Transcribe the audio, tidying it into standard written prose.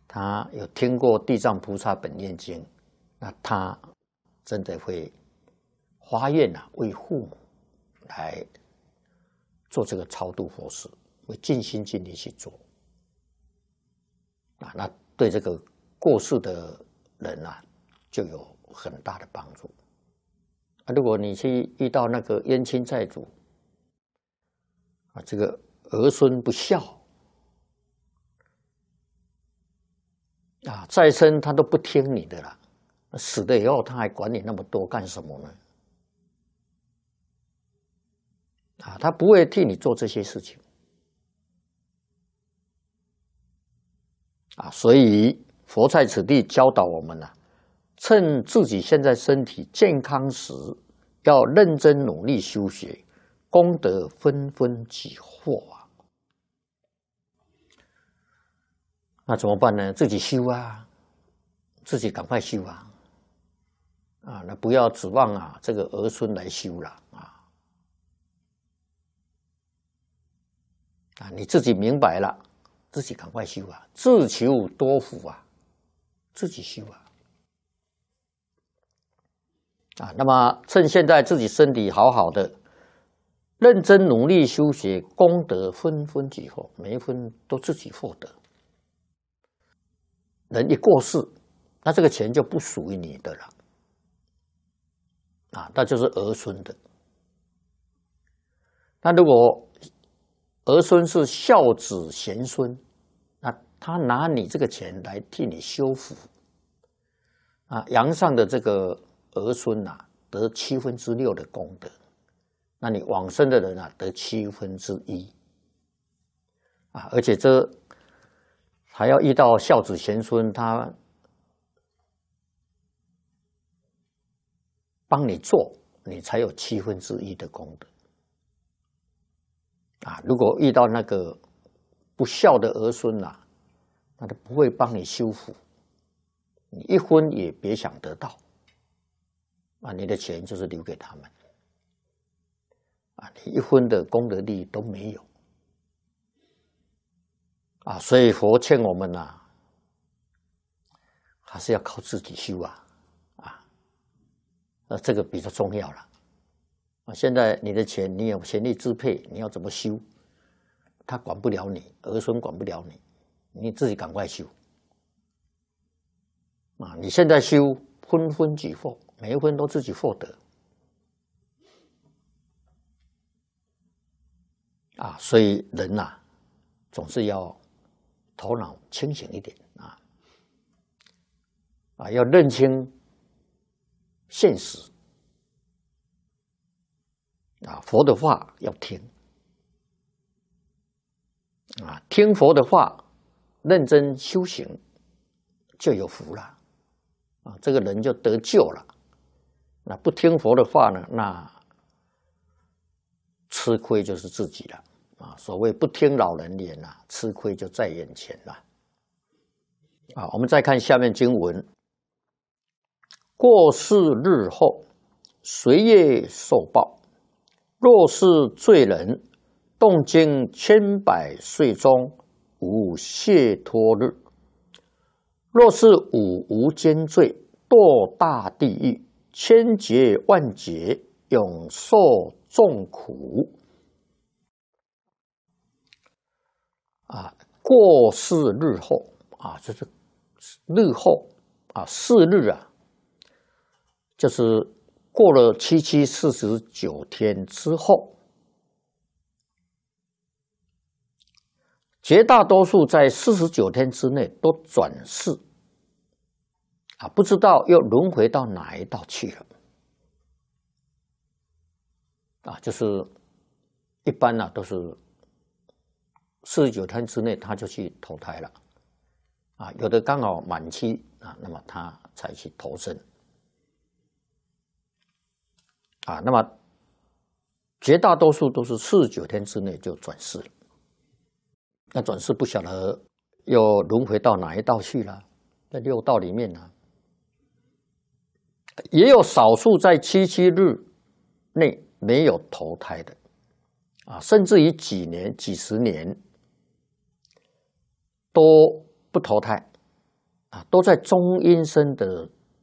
他有听过《地藏菩萨本愿经》，那他真的会发愿为父母来做这个超度佛事，会尽心尽力去做。那对这个过世的人就有很大的帮助。如果你去遇到那个冤亲债主这个儿孙不孝再生他都不听你的啦，死了以后他还管你那么多干什么呢？他不会替你做这些事情所以佛在此地教导我们趁自己现在身体健康时，要认真努力修学，功德纷纷己获那怎么办呢？自己修自己赶快修那不要指望这个儿孙来修了你自己明白了，自己赶快修自求多福自己修那么趁现在自己身体好好的，认真努力修学，功德纷纷己获，每一分都自己获得。人一过世，那这个钱就不属于你的了那就是儿孙的。那如果儿孙是孝子贤孙，那他拿你这个钱来替你修福阳上的这个儿孙得6/7的功德，那你往生的人得1/7而且这还要遇到孝子贤孙，他帮你做，你才有1/7的功德如果遇到那个不孝的儿孙那他不会帮你修福，你一分也别想得到你的钱就是留给他们你一分的功德力都没有所以佛劝我们还是要靠自己修这个比较重要了现在你的钱你有权利支配，你要怎么修他管不了你，儿孙管不了你，你自己赶快修你现在修分分己获，每一分都自己获得所以人总是要头脑清醒一点要认清现实佛的话要听听佛的话，认真修行就有福了这个人就得救了。那不听佛的话呢，那吃亏就是自己了所谓不听老人言吃亏就在眼前了我们再看下面经文：过世日后，随业受报。若是罪人，动经100岁中，无解脱日；若是无间罪，堕大地狱，千劫万劫，永受重苦。过世日后就是日后4日就是过了749天之后，绝大多数在49天之内都转世不知道又轮回到哪一道去了就是一般都是49天之内他就去投胎了有的刚好满期那么他才去投生那么绝大多数都是49天之内就转世了。那转世不晓得又轮回到哪一道去了，在6道里面也有少数在77日内没有投胎的甚至于几年几十年都不投胎都在中阴身的